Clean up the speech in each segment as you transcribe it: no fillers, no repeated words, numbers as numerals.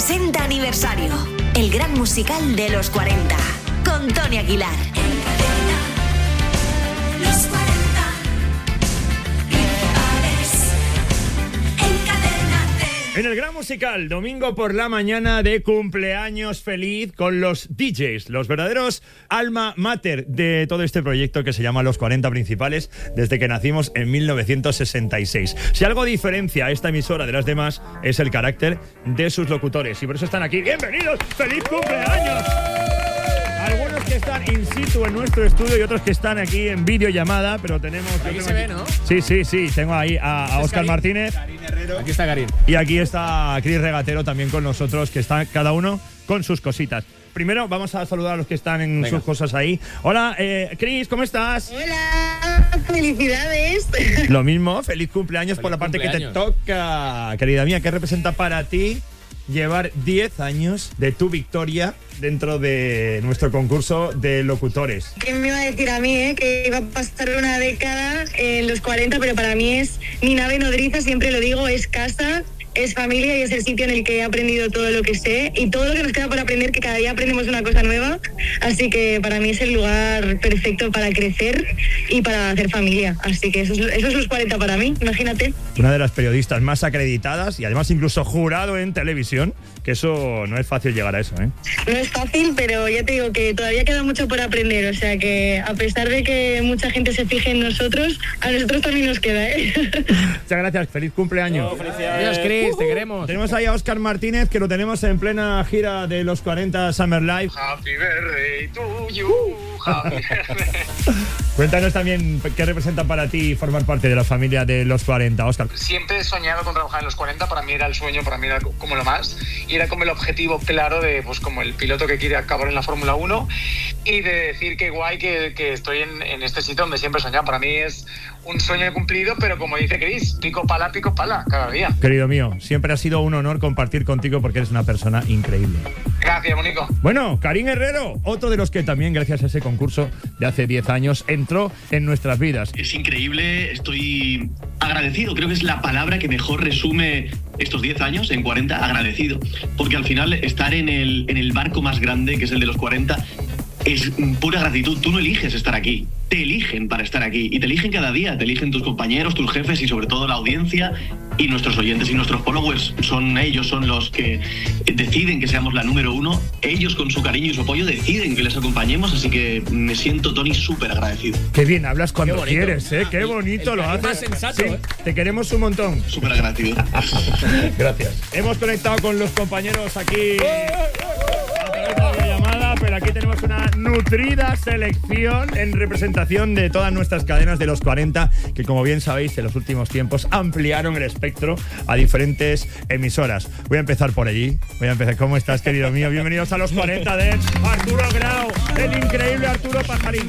60 aniversario. El gran musical de los 40. Con Tony Aguilar. Los 40 En el gran musical, domingo por la mañana de cumpleaños feliz con los DJs, los verdaderos alma mater de todo este proyecto que se llama Los 40 Principales, desde que nacimos en 1966. Si algo diferencia a esta emisora de las demás es el carácter de sus locutores, y por eso están aquí. ¡Bienvenidos! ¡Feliz cumpleaños! Algunos que están in situ en nuestro estudio y otros que están aquí en videollamada, pero tenemos... Aquí se ve, ¿no? Sí. Tengo ahí a Óscar Martínez. Karin Herrero. Aquí está Karin. Y aquí está Cris Regatero también con nosotros, que están cada uno con sus cositas. Primero vamos a saludar a los que están en sus cosas ahí. Hola, Cris, ¿cómo estás? Hola, felicidades. Lo mismo, feliz cumpleaños por la parte que te toca. Querida mía, ¿qué representa para ti llevar 10 años de tu victoria dentro de nuestro concurso de locutores? ¿Quién me iba a decir a mí, que iba a pasar una década en los 40? Pero para mí es mi nave nodriza, siempre lo digo, es casa, es familia y es el sitio en el que he aprendido todo lo que sé y todo lo que nos queda por aprender, que cada día aprendemos una cosa nueva. Así que para mí es el lugar perfecto para crecer y para hacer familia. Así que eso es los 40 para mí, imagínate. Una de las periodistas más acreditadas y además incluso jurado en televisión, que eso no es fácil llegar a eso, ¿eh? No es fácil, pero ya te digo que todavía queda mucho por aprender. O sea que a pesar de que mucha gente se fije en nosotros, a nosotros también nos queda, ¿eh? Muchas gracias, feliz cumpleaños. Felicidades, Cris, te queremos. Tenemos ahí a Óscar Martínez, que lo tenemos en plena gira de los 40 Summer Live. Happy birthday to you, happy birthday. Cuéntanos también qué representa para ti formar parte de la familia de los 40, Óscar. Siempre he soñado con trabajar en los 40, para mí era el sueño, para mí era como lo más, y era como el objetivo claro de, pues como el piloto que quiere acabar en la Fórmula 1, y de decir que guay que estoy en este sitio donde siempre he soñado. Para mí es un sueño cumplido, pero como dice Cris, pico pala, cada día. Querido mío, siempre ha sido un honor compartir contigo porque eres una persona increíble. Gracias, Mónico. Bueno, Karin Herrero, otro de los que también, gracias a ese concurso de hace 10 años, entró en nuestras vidas. Es increíble, estoy agradecido, creo que es la palabra que mejor resume estos 10 años, en 40, agradecido. Porque al final estar en el barco más grande, que es el de los 40, es pura gratitud. Tú no eliges estar aquí, te eligen para estar aquí. Y te eligen cada día, te eligen tus compañeros, tus jefes y sobre todo la audiencia y nuestros oyentes y nuestros followers. Ellos son los que deciden que seamos la número 1. Ellos con su cariño y su apoyo deciden que les acompañemos. Así que me siento, Tony, súper agradecido. Qué bien hablas cuando quieres, ¿eh? Qué bonito lo haces. Más sensato, sí, te queremos un montón. Súper agradecido. Gracias. Hemos conectado con los compañeros aquí a través de la videollamada, pero aquí tenemos una nutrida selección en representación de todas nuestras cadenas de los 40, que como bien sabéis en los últimos tiempos ampliaron el espectro a diferentes emisoras. Voy a empezar por allí. ¿Cómo estás, querido mío? Bienvenidos a los 40 de Arturo Grau, el increíble Arturo Pajarín.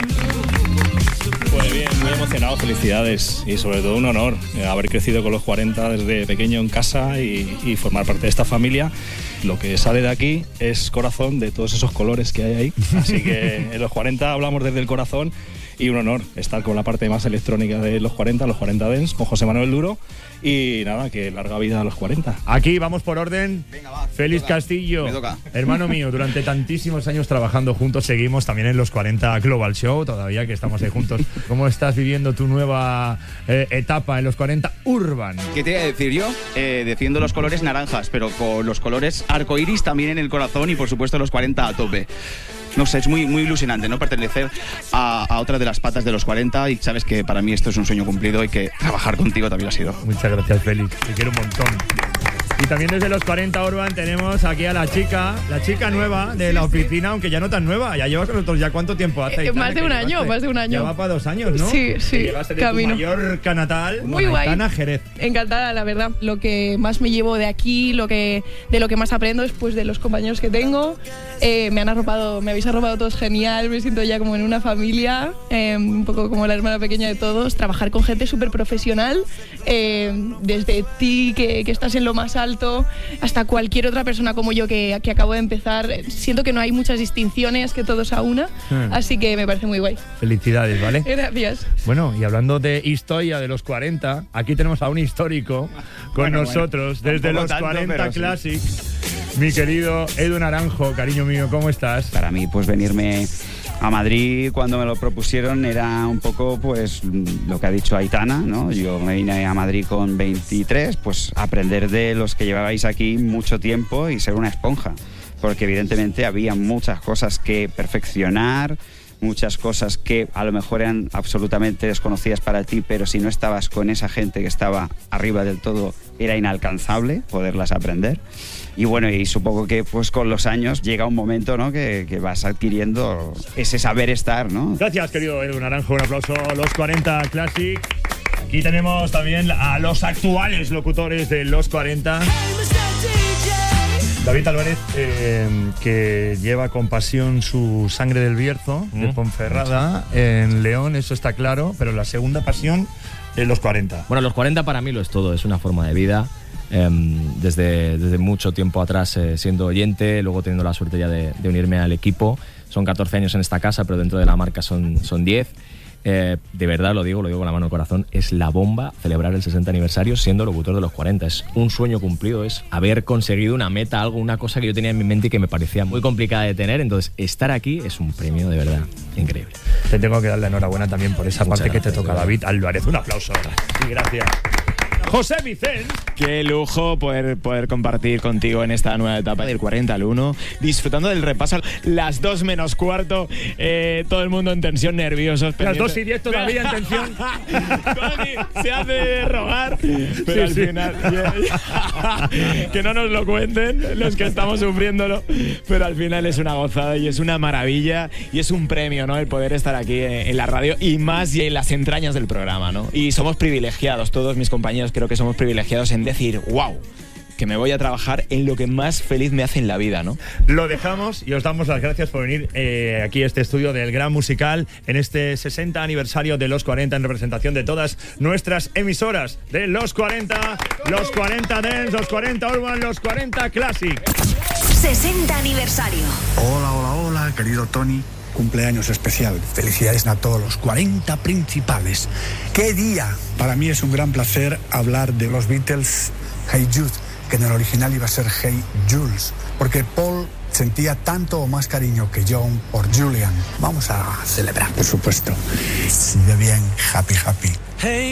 Pues bien, muy emocionado, felicidades y sobre todo un honor haber crecido con los 40 desde pequeño en casa y formar parte de esta familia. Lo que sale de aquí es corazón de todos esos colores que hay ahí, así que en los 40 hablamos desde el corazón y un honor estar con la parte más electrónica de los 40 Dance, con José Manuel Duro y nada, que larga vida a los 40. Aquí vamos por orden. Venga, va. Félix Castillo, Me toca. hermano mío, durante tantísimos años trabajando juntos, seguimos también en los 40 Global Show, todavía que estamos ahí juntos. ¿Cómo estás viviendo tu nueva etapa en los 40 Urban? ¿Qué te iba a decir yo? Defiendo los colores naranjas, pero con los colores arcoiris también en el corazón y por supuesto los 40 a tope. No sé, es muy, muy ilusionante, ¿no? Pertenecer a otra de las patas de los 40 y sabes que para mí esto es un sueño cumplido y que trabajar contigo también lo ha sido. Muchas gracias, Félix. Te quiero un montón. Y también desde los 40 Urban tenemos aquí a la chica nueva de la oficina, aunque ya no tan nueva. Ya llevas con nosotros ya cuánto tiempo hace. Más de un año. Ya va para 2 años, ¿no? Sí. Llegaste de camino. tu Mallorca natal, muy guay. Aitana Jerez. Encantada, la verdad. Lo que más me llevo de aquí, de lo que más aprendo es pues de los compañeros que tengo. Me habéis arropado todos genial. Me siento ya como en una familia, un poco como la hermana pequeña de todos. Trabajar con gente súper profesional, desde ti que estás en lo más alto hasta cualquier otra persona como yo que acabo de empezar. Siento que no hay muchas distinciones, que todos a una, así que me parece muy guay. Felicidades, ¿vale? Gracias. Bueno, y hablando de historia de los 40, aquí tenemos a un histórico con nosotros, desde los 40 pero Classic. Mi querido Edu Naranjo, cariño mío, ¿cómo estás? Para mí, pues venirme a Madrid cuando me lo propusieron era un poco pues lo que ha dicho Aitana, ¿no? Yo me vine a Madrid con 23, pues aprender de los que llevabais aquí mucho tiempo y ser una esponja, porque evidentemente había muchas cosas que perfeccionar, muchas cosas que a lo mejor eran absolutamente desconocidas para ti, pero si no estabas con esa gente que estaba arriba del todo, era inalcanzable poderlas aprender. Y bueno, y supongo que pues con los años llega un momento, ¿no?, que vas adquiriendo ese saber estar, ¿no? Gracias, querido Edu Naranjo. Un aplauso a los 40 Classic. Aquí tenemos también a los actuales locutores de los 40. David Álvarez, que lleva con pasión su Sangre del Bierzo, de Ponferrada, en León, eso está claro, pero la segunda pasión es los 40. Bueno, los 40 para mí lo es todo, es una forma de vida. Desde mucho tiempo atrás siendo oyente, luego teniendo la suerte ya de unirme al equipo. Son 14 años en esta casa, pero dentro de la marca son 10. De verdad lo digo con la mano al corazón, es la bomba celebrar el 60 aniversario siendo locutor de los 40. Es un sueño cumplido, es haber conseguido una meta, una cosa que yo tenía en mi mente y que me parecía muy complicada de tener. Entonces, estar aquí es un premio de verdad increíble. Te tengo que dar la enhorabuena también por esa Muchas parte gracias, que te toca, David Álvarez. Un aplauso. Y gracias. José Vicens. Qué lujo poder compartir contigo en esta nueva etapa del 40 al 1, disfrutando del repaso. Las 2 menos cuarto, todo el mundo en tensión, nerviosos. Las 2 y 10 todavía en tensión. Tony se hace de rogar, pero al final que no nos lo cuenten los que estamos sufriéndolo, pero al final es una gozada y es una maravilla y es un premio, ¿no?, el poder estar aquí en la radio y más y en las entrañas del programa, ¿no? Y somos privilegiados, todos mis compañeros creo que somos privilegiados en decir, wow, que me voy a trabajar en lo que más feliz me hace en la vida, ¿no? Lo dejamos y os damos las gracias por venir aquí a este estudio del Gran Musical en este 60 aniversario de los 40 en representación de todas nuestras emisoras de los 40, los 40 Dance, los 40 Urban, los 40 Classic. 60 aniversario. Hola, hola, hola, querido Tony. Cumpleaños especial. Felicidades a todos los 40 principales. ¡Qué día! Para mí es un gran placer hablar de los Beatles, Hey Jude, que en el original iba a ser Hey Jules, porque Paul sentía tanto o más cariño que John por Julian. Vamos a celebrar, por supuesto. Sigue bien, happy, happy. Hey.